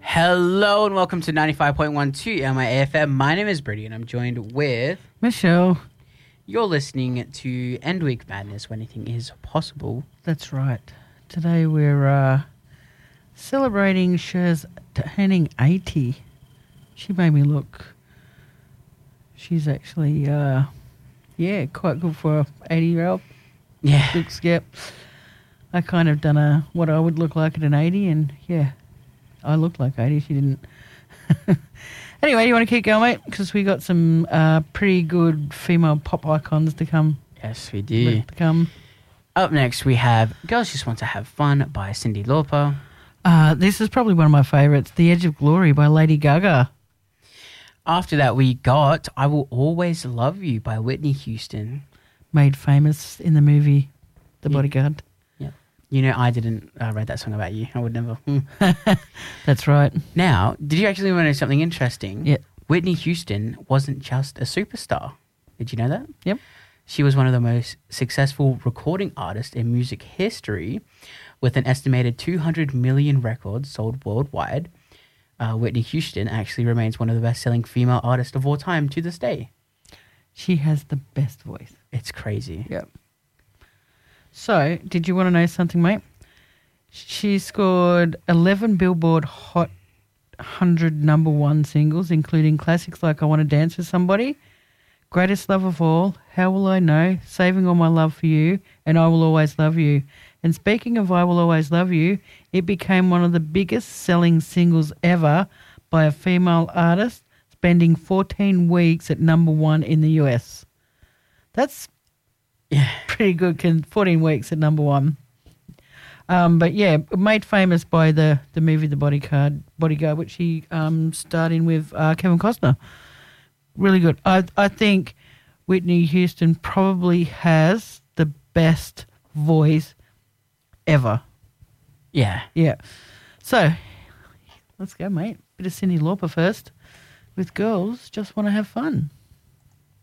Hello and welcome to 95.12 MIFM. My name is Brady and I'm joined with Michelle. You're listening to End Week Madness, where anything is possible. That's right. Today we're celebrating Cher's turning 80. She made me look. She's actually, quite good for an 80-year-old. Yeah. Looks, yep. I kind of done what I would look like at an 80, and yeah, I looked like 80. She didn't. Anyway, you want to keep going, mate? Because we got some pretty good female pop icons to come. Yes, we do. To come. Up next, we have Girls Just Want to Have Fun by Cyndi Lauper. This is probably one of my favourites, The Edge of Glory by Lady Gaga. After that, we got I Will Always Love You by Whitney Houston. Made famous in the movie The Bodyguard. Yeah. You know, I didn't write that song about you. I would never. That's right. Now, did you actually want to know something interesting? Yeah. Whitney Houston wasn't just a superstar. Did you know that? Yep. She was one of the most successful recording artists in music history, with an estimated 200 million records sold worldwide. Whitney Houston actually remains one of the best-selling female artists of all time to this day. She has the best voice. It's crazy. Yep. So, did you want to know something, mate? She scored 11 Billboard Hot 100 number one singles, including classics like I Want to Dance with Somebody, Greatest Love of All, How Will I Know, Saving All My Love for You, and I Will Always Love You. And speaking of I Will Always Love You, it became one of the biggest selling singles ever by a female artist, spending 14 weeks at number one in the US. That's pretty good, 14 weeks at number one. But yeah, made famous by the movie The Bodyguard, which she starred in with Kevin Costner. Really good. I think Whitney Houston probably has the best voice ever. Yeah. Yeah. So, let's go, mate. Bit of Cyndi Lauper first. With Girls Just Want to Have Fun.